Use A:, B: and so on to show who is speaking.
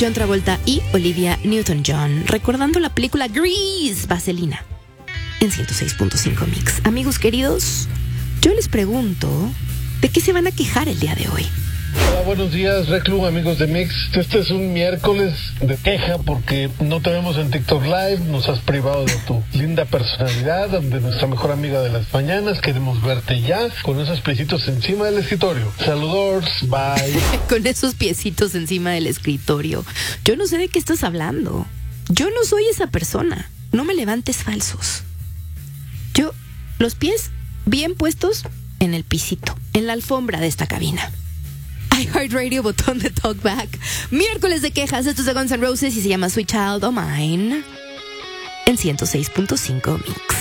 A: John Travolta y Olivia Newton-John, recordando la película Grease, Vaselina, en 106.5 Mix. Amigos queridos, yo les pregunto, ¿de qué se van a quejar el día de hoy?
B: Hola, buenos días, Reclu, amigos de Mix. Este es un miércoles de queja porque no te vemos en TikTok Live, nos has privado de tu linda personalidad, de nuestra mejor amiga de las mañanas. Queremos verte ya con esos piecitos encima del escritorio. Saludos, bye.
A: Con esos piecitos encima del escritorio. Yo no sé de qué estás hablando. Yo no soy esa persona. No me levantes falsos. Yo, los pies bien puestos en el pisito, en la alfombra de esta cabina. iHeartRadio, botón de talkback. Miércoles de quejas. Esto es de Guns N' Roses y se llama Sweet Child O' Mine en 106.5 Mix.